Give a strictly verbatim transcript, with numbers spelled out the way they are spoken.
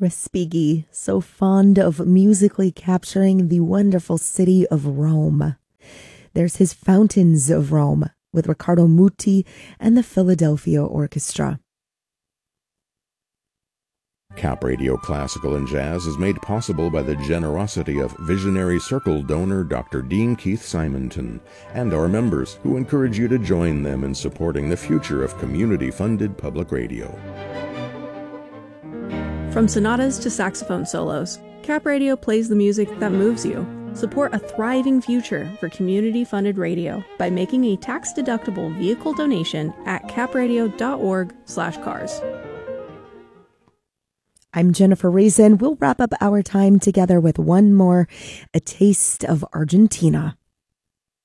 Respighi, so fond of musically capturing the wonderful city of Rome. There's his Fountains of Rome with Riccardo Muti and the Philadelphia Orchestra. Cap Radio Classical and Jazz is made possible by the generosity of visionary Circle donor Doctor Dean Keith Simonton and our members, who encourage you to join them in supporting the future of community-funded public radio. From sonatas to saxophone solos, Cap Radio plays the music that moves you. Support a thriving future for community-funded radio by making a tax-deductible vehicle donation at capradio.org slash cars. I'm Jennifer Reason. We'll wrap up our time together with one more, A Taste of Argentina.